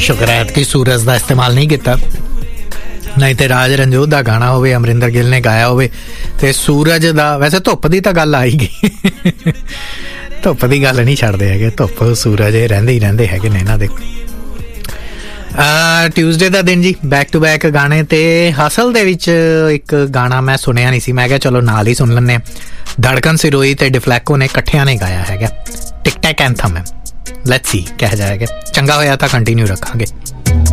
शुक्र है कि सूरज का इस्तेमाल नहीं किया, नहीं तो राज रंजोत का गाना होवे, अमरिंदर गिल ने गाया होवे ते सूरज दा। वैसे धुप की तो गल आई गई, धुप की गल नहीं छड्डदे हैगे, धुप सूरज रहिंदे ही रहिंदे हैगे ने इन्हां दे। ट्यूसडे का दिन जी, बैक टू बैक गाने। ते हसल दे विच एक गाना मैं सुनिया नहीं सी, मैं कहा चलो नाल ही सुन लैने। धड़कन सिरोही ते डिफ्लैको ने इकट्ठियां ने गाया हैगा, टिक टैक एंथम है। लेट्स सी कह जाएगा, चंगा होया तां कंटिन्यू रखांगे।